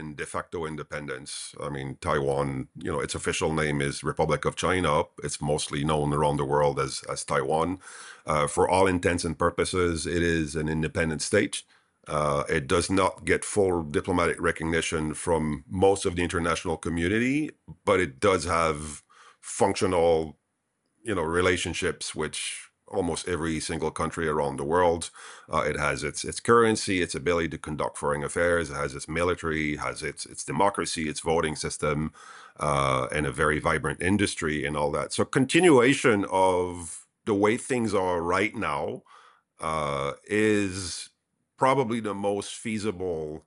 and de facto independence. I mean, Taiwan, its official name is Republic of China. It's mostly known around the world as Taiwan. For all intents and purposes, it is an independent state. It does not get full diplomatic recognition from most of the international community, but it does have functional, relationships which almost every single country around the world. It has its currency, its ability to conduct foreign affairs. It has its military, has its democracy, its voting system, and a very vibrant industry and all that. So continuation of the way things are right now is probably the most feasible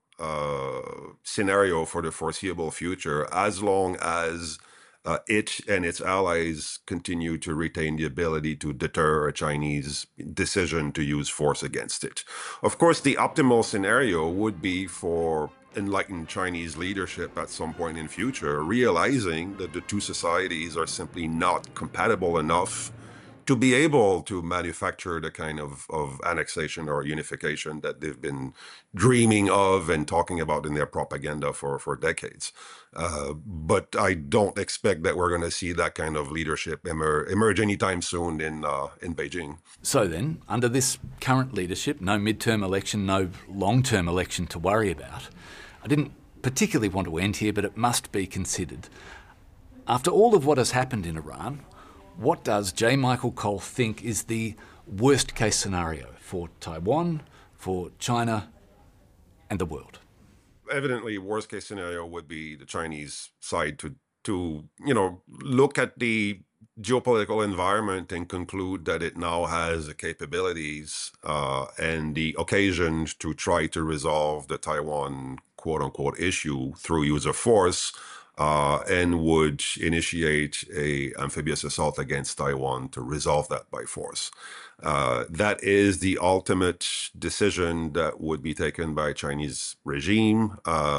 scenario for the foreseeable future, as long as it and its allies continue to retain the ability to deter a Chinese decision to use force against it. Of course, the optimal scenario would be for enlightened Chinese leadership at some point in future, realizing that the two societies are simply not compatible enough to be able to manufacture the kind of annexation or unification that they've been dreaming of and talking about in their propaganda for decades. But I don't expect that we're going to see that kind of leadership emerge anytime soon in Beijing. So then, under this current leadership, no midterm election, no long-term election to worry about. I didn't particularly want to end here, but it must be considered. After all of what has happened in Iran, what does J. Michael Cole think is the worst-case scenario for Taiwan, for China, and the world? Evidently, worst-case scenario would be the Chinese side to look at the geopolitical environment and conclude that it now has the capabilities and the occasion to try to resolve the Taiwan quote-unquote issue through use of force, and would initiate a amphibious assault against Taiwan to resolve that by force. That is the ultimate decision that would be taken by Chinese regime.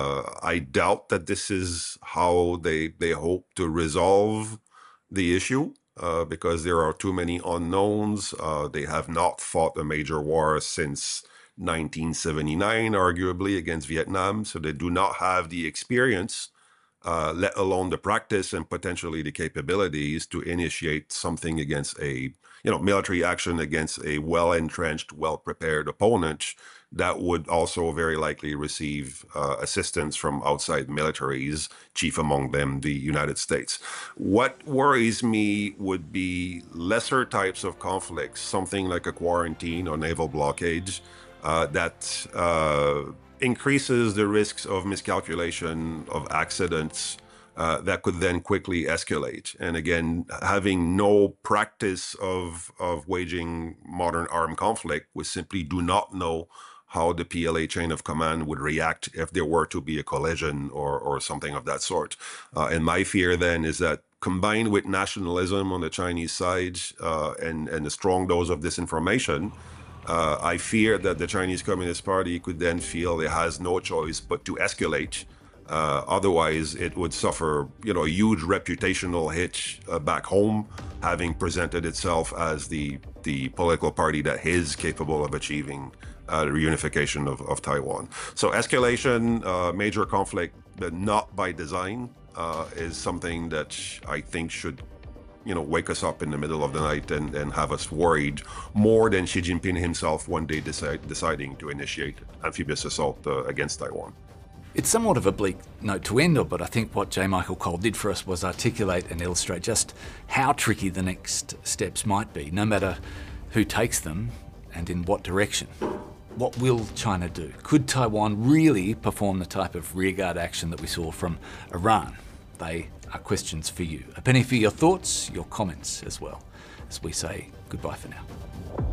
I doubt that this is how they hope to resolve the issue, because there are too many unknowns. They have not fought a major war since 1979, arguably, against Vietnam, so they do not have the experience, let alone the practice and potentially the capabilities to initiate something against a, military action against a well-entrenched, well-prepared opponent that would also very likely receive assistance from outside militaries, chief among them the United States. What worries me would be lesser types of conflicts, something like a quarantine or naval blockade, that increases the risks of miscalculation, of accidents that could then quickly escalate. And again, having no practice of waging modern armed conflict, we simply do not know how the PLA chain of command would react if there were to be a collision or something of that sort. And my fear then is that, combined with nationalism on the Chinese side and a strong dose of disinformation, I fear that the Chinese Communist Party could then feel it has no choice but to escalate. Otherwise, it would suffer, a huge reputational hit back home, having presented itself as the political party that is capable of achieving the reunification of Taiwan. So escalation, major conflict, but not by design, is something that I think should wake us up in the middle of the night and have us worried more than Xi Jinping himself one day deciding to initiate amphibious assault against Taiwan. It's somewhat of a bleak note to end on, but I think what J. Michael Cole did for us was articulate and illustrate just how tricky the next steps might be, no matter who takes them and in what direction. What will China do? Could Taiwan really perform the type of rearguard action that we saw from Iran? They are questions for you. A penny for your thoughts, your comments as well, as we say goodbye for now.